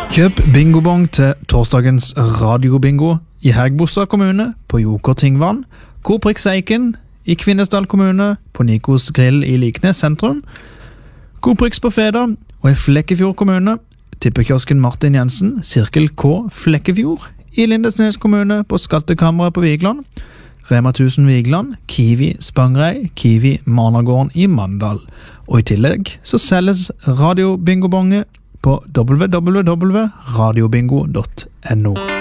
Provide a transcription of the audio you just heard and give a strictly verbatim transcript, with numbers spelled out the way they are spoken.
Kjøp bingobong til torsdagens radiobingo i Hægebostad kommune på Joker Tingvann, Koprix Eiken i Kvinesdal kommune på Nikos Grill i Liknes sentrum, Koprix på Feda og i Flekkefjord kommune, tippekiosken Martin Jensen, Sirkel K Flekkefjord i Lindesnes kommune på Skattekammeret på Vigland, Rema tusen Vigland, Kiwi Spangrei, Kiwi Managården i Mandal. Og i tillegg så selges radiobingobonge på w w w punktum radiobingo punktum no.